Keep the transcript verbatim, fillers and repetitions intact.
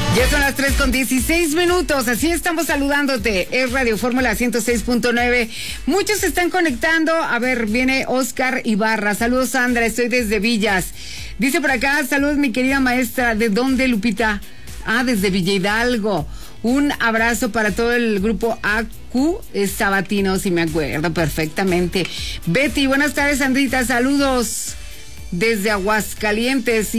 Ya son las tres con dieciséis minutos, así estamos saludándote. Es Radio Fórmula ciento seis punto nueve. Muchos se están conectando. A ver, viene Oscar Ibarra. Saludos, Sandra, estoy desde Villas. Dice por acá, saludos mi querida maestra. ¿De dónde, Lupita? Ah, desde Villa Hidalgo. Un abrazo para todo el grupo A Q Sabatino, si me acuerdo perfectamente. Betty, buenas tardes, Sandrita, saludos desde Aguascalientes.